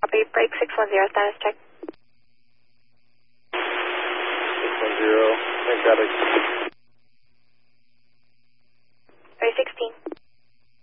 Copy. Break 610, status check. 610, I got it.